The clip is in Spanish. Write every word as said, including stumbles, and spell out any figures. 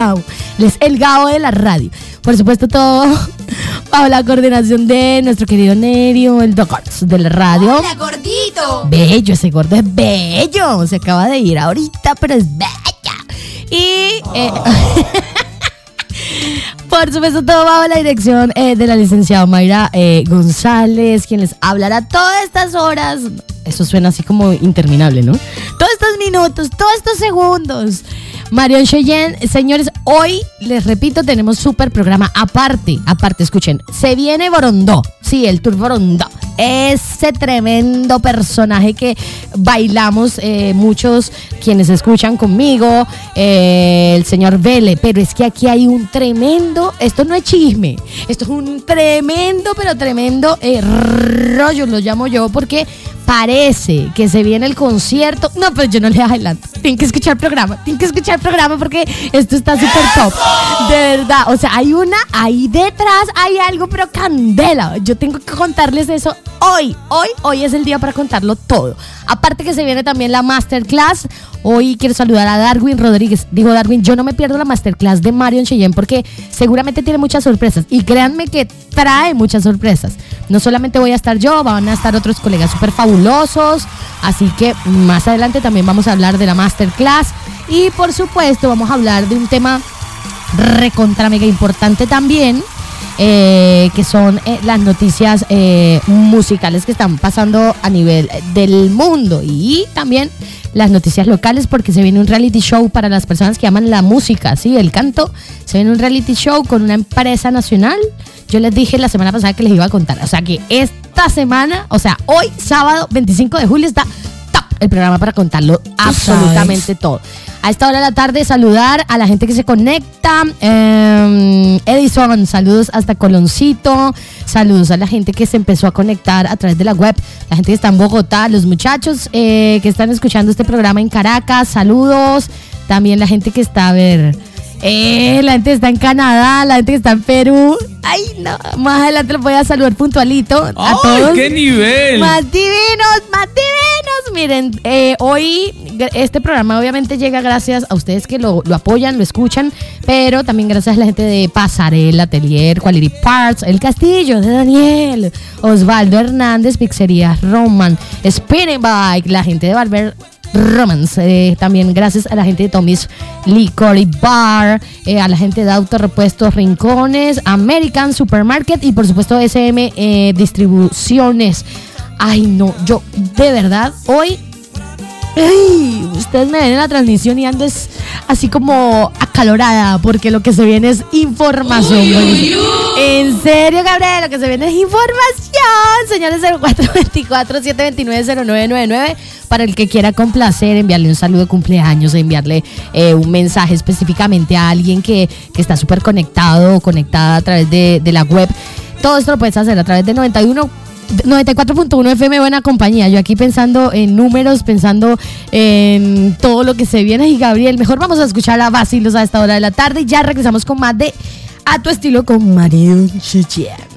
Gao. Él es el Gao de la radio. Por supuesto, todo bajo la coordinación de nuestro querido Nerio, el doctor de la radio. ¡Hola, gordito! Bello, ese gordo es bello. Se acaba de ir ahorita, pero es bella. Y... Eh, por supuesto, todo bajo la dirección eh, de la licenciada Mayra eh, González, quien les hablará todas estas horas. Eso suena así como interminable, ¿no? Todos estos minutos, todos estos segundos. Marion Cheyenne, señores, hoy, les repito, tenemos súper programa. Aparte, aparte, escuchen, se viene Borondó. Sí, el Tour Borondó. Ese tremendo personaje que bailamos eh, muchos quienes escuchan conmigo, eh, el señor Vele. Pero es que aquí hay un tremendo, esto no es chisme, esto es un tremendo, pero tremendo eh, rollo, lo llamo yo, porque parece que se viene el concierto. No, pero yo no le adelanto. Tienen que escuchar el programa, tienen que escuchar el programa porque esto está súper top. De verdad, o sea, hay una, ahí detrás hay algo, pero candela. Yo tengo que contarles eso hoy, hoy, hoy es el día para contarlo todo. Aparte que se viene también la masterclass. Hoy quiero saludar a Darwin Rodríguez. Digo, Darwin, yo no me pierdo la masterclass de Marion Cheyenne porque seguramente tiene muchas sorpresas. Y créanme que trae muchas sorpresas. No solamente voy a estar yo, van a estar otros colegas súper fabulosos. Así que más adelante también vamos a hablar de la masterclass. Y por supuesto vamos a hablar de un tema recontra mega importante también. Eh, que son eh, las noticias eh, musicales que están pasando a nivel del mundo y también las noticias locales, porque se viene un reality show para las personas que aman la música, ¿sí? El canto. Se viene un reality show con una empresa nacional. Yo les dije la semana pasada que les iba a contar, o sea que esta semana, o sea hoy sábado veinticinco de julio está top el programa para contarlo absolutamente sabes. Todo. A esta hora de la tarde saludar a la gente que se conecta. eh, Edison, saludos hasta Coloncito. Saludos a la gente que se empezó a conectar a través de la web. La gente que está en Bogotá, los muchachos eh, que están escuchando este programa en Caracas, saludos. También la gente que está, a ver, eh, la gente que está en Canadá, la gente que está en Perú. Ay, no, más adelante los voy a saludar puntualito a ¡ay, todos! qué nivel! ¡Más divinos, más divinos! Miren, eh, hoy este programa obviamente llega gracias a ustedes que lo, lo apoyan, lo escuchan, pero también gracias a la gente de Pasarela, Atelier, Quality Parts, El Castillo de Daniel, Osvaldo Hernández, Pizzería Roman, Spinning Bike, la gente de Barber Romance, eh, también gracias a la gente de Tommy's Liquor y Bar, eh, a la gente de Autorepuestos Rincones, American Supermarket y por supuesto S M eh, Distribuciones. Ay no, yo de verdad hoy, ay, ustedes me ven en la transmisión y ando es así como acalorada porque lo que se viene es información. Uy, uy, uy. En serio, Gabriel, lo que se viene es información. Señores, cero cuatro dos cuatro, siete dos nueve, cero nueve nueve nueve para el que quiera complacer, enviarle un saludo de cumpleaños, enviarle eh, un mensaje específicamente a alguien que, que está súper conectado o conectada a través de, de la web. Todo esto lo puedes hacer a través de noventa y uno noventa y cuatro punto uno F M, buena compañía. Yo aquí pensando en números, pensando en todo lo que se viene. Y Gabriel, mejor vamos a escuchar a Vacilos a esta hora de la tarde y ya regresamos con más de A Tu Estilo con Marion Cheyenne.